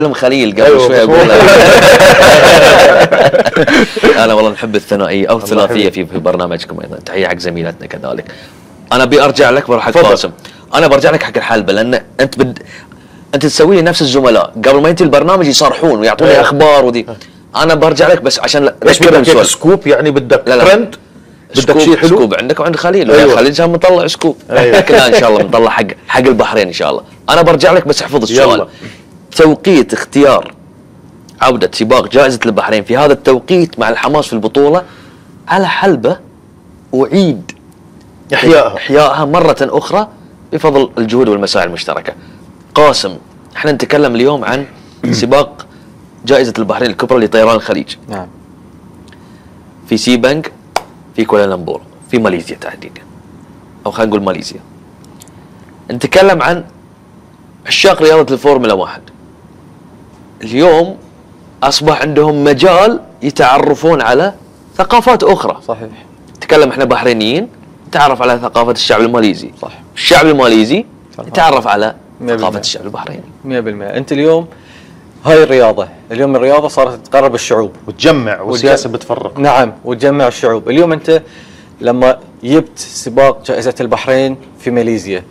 فيلم خليل قبل شوي اقول انا والله نحب الثنائيه او الثلاثيه في برنامجكم ايضا. تحيه حق زميلتنا كذلك. انا ارجع لك بروح حق قاسم. انا برجع لك حق الحلبه لان انت تسوي لي نفس الزملاء قبل ما ينتهي البرنامج يصرحون ويعطوني اخبار ودي. انا برجع لك بس عشان ليش بدك سكوب يعني بدك ترند بدك شيء حلو سكوب عندك وعند خليل. خليل كان مطلع سكوب كلنا ان شاء الله مطلع حق البحرين ان شاء الله. انا برجع لك بس احفظ السؤال. توقيت اختيار عودة سباق جائزة البحرين في هذا التوقيت مع الحماس في البطولة على حلبة أعيد إحيائها مرة أخرى بفضل الجهود والمساعي المشتركة. قاسم، احنا نتكلم اليوم عن سباق جائزة البحرين الكبرى لطيران الخليج. نعم. في سيبانغ، في كوالالمبور، في ماليزيا تحديدا، أو خلينا نقول ماليزيا. نتكلم عن عشاق رياضة الفورمولا 1. اليوم أصبح عندهم مجال يتعرفون على ثقافات أخرى. صحيح. نتكلم احنا بحرينيين نتعرف على ثقافة الشعب الماليزي. صح. الشعب الماليزي يتعرف على ثقافة الشعب البحريني. 100%. أنت اليوم هاي الرياضة، اليوم الرياضة صارت تقرب الشعوب وتجمع، والسياسة بتفرق. نعم، وتجمع الشعوب. اليوم أنت لما جبت سباق جائزة البحرين في ماليزيا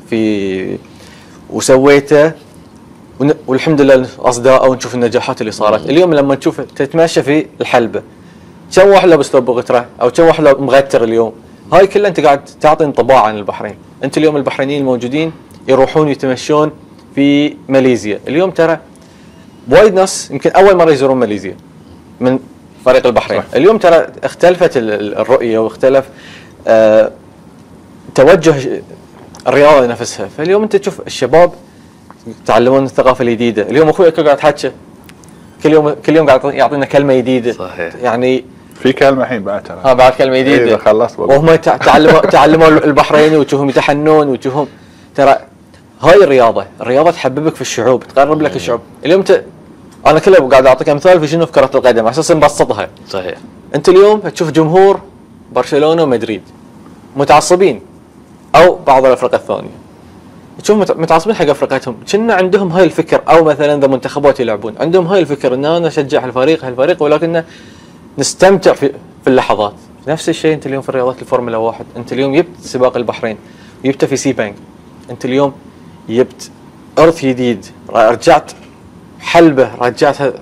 وسويته والحمد لله اصداء ونشوف النجاحات اللي صارت. اليوم لما تشوف تتمشى في الحلبة كم واحد لابس ثوب غترة او كم واحد مغتر اليوم، هاي كلها انت قاعد تعطي انطباع عن البحرين. انت اليوم البحرينيين الموجودين يروحون يتمشون في ماليزيا. اليوم ترى وايد ناس يمكن اول مره يزورون ماليزيا من فريق البحرين. صح. اليوم ترى اختلفت الرؤيه واختلف توجه الرياضه نفسها. فاليوم انت تشوف الشباب يتعلمون الثقافه الجديده. اليوم اخوي قاعد يحكي كل يوم قاعد يعطينا كلمه جديده. صحيح. يعني في كلمه الحين بعد ترى. بعد كلمه جديده. إيه خلصت وهم تعلموا البحريني وتشوفهم يتحنون وتشوفهم. ترى هاي الرياضه تحببك في الشعوب، تقرب لك الشعوب. اليوم انا كله قاعد اعطيك امثال في شنو في كره القدم على اساس نبسطها. صحيح. انت اليوم تشوف جمهور برشلونه ومدريد متعصبين او بعض الافرقه الثانيه تشوف متعصبين حق افرقتهم، كنا عندهم هاي الفكر. او مثلا اذا منتخبات يلعبون عندهم هاي الفكر ان انا اشجع هالفريق ولكن نستمتع في اللحظات. نفس الشيء انت اليوم في رياضات الفورمولا 1. انت اليوم جبت سباق البحرين وجبته في سيبانغ. انت اليوم جبت ارث جديد، رجعت حلبه، رجعتها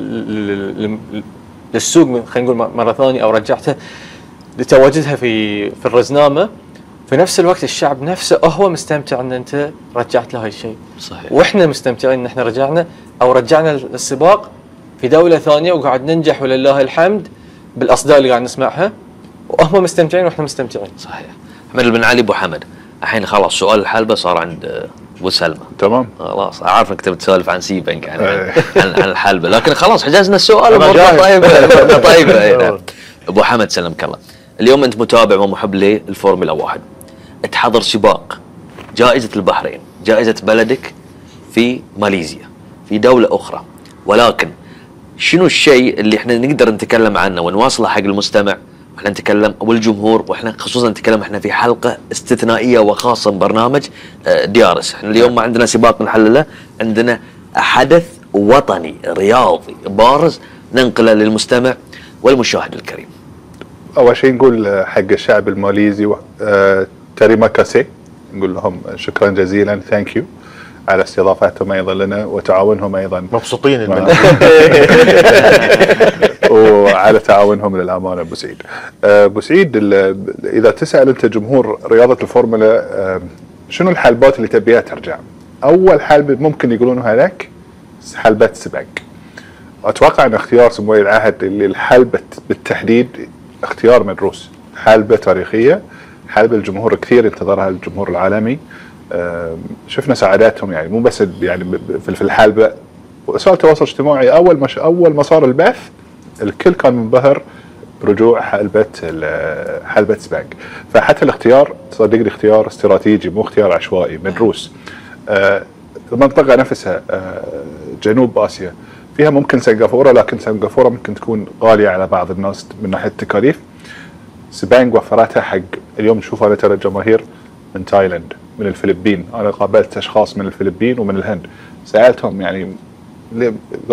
للسوق خلينا نقول مره ثانيه، او رجعتها لتواجدها في الرزنامه. في نفس الوقت الشعب نفسه هو مستمتع ان انت رجعت له هاي الشيء. صحيح. واحنا مستمتعين ان احنا رجعنا السباق في دوله ثانيه وقاعد ننجح ولله الحمد بالاصداء اللي قاعد نسمعها، وهم مستمتعين واحنا مستمتعين. صحيح. احمد بن علي ابو حمد، الحين خلاص سؤال الحلبه صار عند ابو سلمى. تمام. خلاص اعرف انك تبي تسولف عن سيبانغ يعني عن الحلبه، لكن خلاص حجزنا السؤال امورنا طيبه. ابو حمد سلمك الله. اليوم انت متابع ومحب للفورمولا 1، تحضر سباق جائزة البحرين، جائزة بلدك في ماليزيا في دولة أخرى، ولكن شنو الشيء اللي احنا نقدر نتكلم عنه ونواصله حق المستمع واحنا نتكلم والجمهور، واحنا خصوصا نتكلم احنا في حلقة استثنائية وخاصة ببرنامج ديارس. احنا اليوم ما عندنا سباق نحلله، عندنا حدث وطني رياضي بارز ننقله للمستمع والمشاهد الكريم. اول شيء نقول حق الشعب الماليزي تريما كاسي، نقول لهم شكرا جزيلا، ثانك يو على استضافتهم ايضا لنا وتعاونهم ايضا. مبسوطين وعلى تعاونهم للامانه. ابو سعيد، ابو سعيد، اذا تسال انت جمهور رياضه الفورمولا شنو الحلبات اللي تبيها ترجع؟ اول حلبه ممكن يقولونها لك حلبه سباق. اتوقع ان اختيار سمو ولي العهد للحلبه بالتحديد اختيار مدروس، حلبه تاريخيه، حلبة الجمهور كثير انتظرها الجمهور العالمي. شفنا سعاداتهم يعني مو بس يعني في الحلبة. وسائل التواصل الاجتماعي اول ما صار البث الكل كان منبهر برجوع حلبة سباق. فحتى الاختيار صدقني اختيار استراتيجي مو اختيار عشوائي مدروس. المنطقة نفسها جنوب اسيا فيها ممكن سنغافورة، لكن سنغافورة ممكن تكون غالية على بعض الناس من ناحية التكاليف. سبانغ وفرتها حق اليوم نشوف انا ترى الجماهير من تايلاند، من الفلبين. انا قابلت اشخاص من الفلبين ومن الهند، سالتهم يعني ليه